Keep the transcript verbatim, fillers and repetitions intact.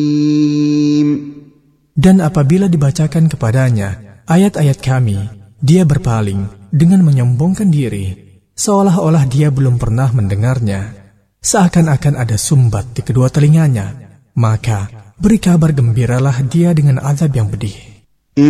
Dan apabila dibacakan kepadanya ayat-ayat kami, dia berpaling dengan menyombongkan diri, seolah-olah dia belum pernah mendengarnya, seakan-akan ada sumbat di kedua telinganya. Maka beri kabar gembiralah dia dengan azab yang pedih.